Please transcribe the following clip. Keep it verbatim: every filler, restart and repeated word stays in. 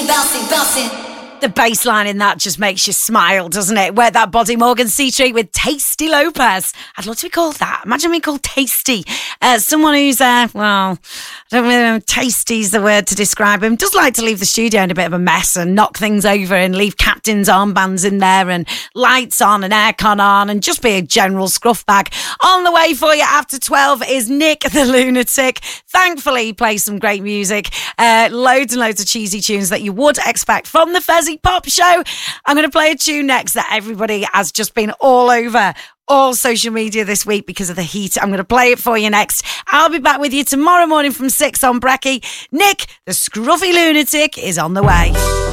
bouncing, bouncing, bouncing. The bass line in that just makes you smile, doesn't it? Wear that body, Morgan C Street with Tasty Lopez. I'd love to be called that. Imagine being called Tasty. Uh, someone who's, uh, well, I don't really know, tasty's the word to describe him. Does like to leave the studio in a bit of a mess and knock things over and leave captain's armbands in there and lights on and aircon on and just be a general scruff bag. On the way for you after twelve is Nick the Lunatic. Thankfully, he plays some great music. Uh, loads and loads of cheesy tunes that you would expect from the Fezzy Pop Show. I'm going to play a tune next that everybody has just been all over all social media this week because of the heat. I'm going to play it for you next. I'll be back with you tomorrow morning from six on Brecky. Nick, the Scruffy Lunatic, is on the way.